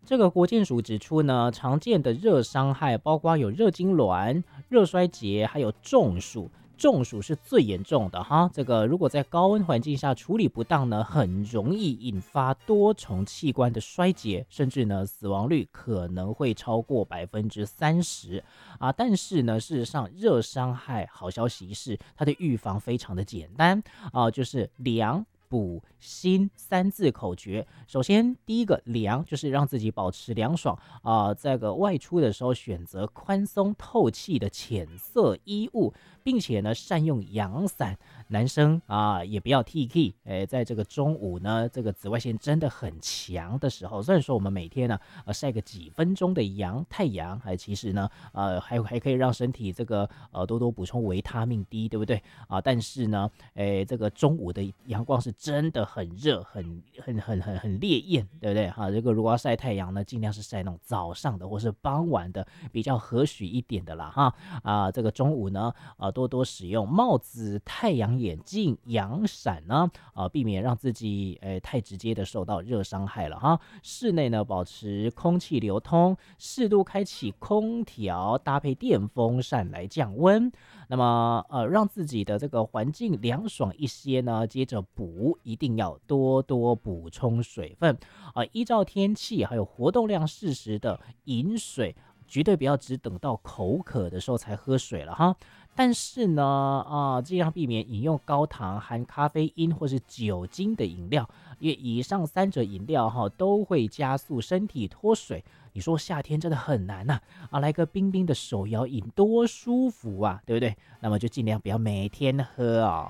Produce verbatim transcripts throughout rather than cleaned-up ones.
这个国健署指出呢，常见的热伤害包括有热痉挛、热衰竭，还有中暑。中暑是最严重的哈，这个如果在高温环境下处理不当呢，很容易引发多重器官的衰竭，甚至呢死亡率可能会超过百分之三十啊。但是呢，事实上热伤害好消息是它的预防非常的简单啊，就是凉。补心三字口诀，首先第一个凉就是让自己保持凉爽啊、呃，在个外出的时候选择宽松透气的浅色衣物，并且呢善用阳伞。男生啊、呃、也不要 T K， 哎，在这个中午呢，这个紫外线真的很强的时候，虽然说我们每天呢呃晒个几分钟的阳太阳，哎，其实呢呃还还可以让身体这个呃多多补充维他命 D， 对不对啊、呃？但是呢，哎，这个中午的阳光是真的很热，很很很很很烈焰，对不对哈？这个如果要晒太阳呢，尽量是晒那种早上的或是傍晚的，比较和煦一点的啦哈。啊，这个中午呢，呃，多多使用帽子、太阳眼镜、阳伞呢，啊，避免让自己呃太直接的受到热伤害了哈。室内呢，保持空气流通，适度开启空调，搭配电风扇来降温。那么呃，让自己的这个环境凉爽一些呢，接着补，一定要多多补充水分啊、呃，依照天气还有活动量适时的饮水，绝对不要只等到口渴的时候才喝水了哈。但是呢，啊、呃，尽量避免饮用高糖、含咖啡因或是酒精的饮料，因为以上三者饮料哈都会加速身体脱水。你说夏天真的很难呐、啊，啊，来个冰冰的手摇饮多舒服啊，对不对？那么就尽量不要每天喝哦。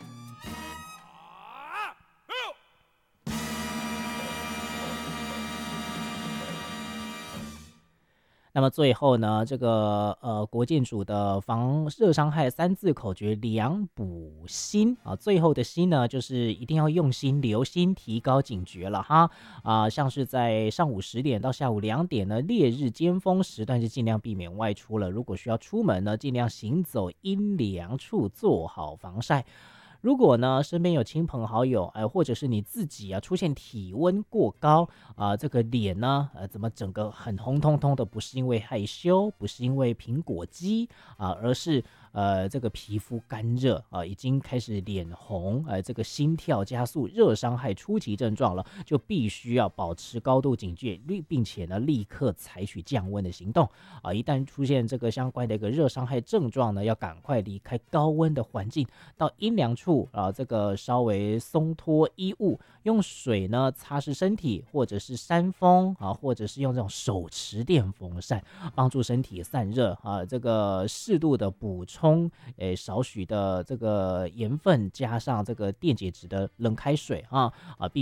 那么最后呢，这个呃国健署的防热伤害三字口诀良补心啊，最后的心呢，就是一定要用心留心，提高警觉了哈啊，像是在上午十点到下午两点呢，烈日尖峰时段就尽量避免外出了。如果需要出门呢，尽量行走阴凉处，做好防晒。如果呢，身边有亲朋好友，哎、呃，或者是你自己啊，出现体温过高啊、呃，这个脸呢，呃，怎么整个很红彤彤的？不是因为害羞，不是因为苹果肌啊、呃，而是呃，这个皮肤干热啊、呃，已经开始脸红，呃，这个心跳加速，热伤害初期症状了，就必须要保持高度警觉，并且呢，立刻采取降温的行动啊、呃。一旦出现这个相关的一个热伤害症状呢，要赶快离开高温的环境，到阴凉处。啊，这个稍微松脱衣物，用水呢擦拭身体，或者是扇风啊，或者是用这种手持电风扇，帮助身体散热啊。这个适度的补充，诶，少许的这个盐分，加上这个电解质的冷开水啊啊，避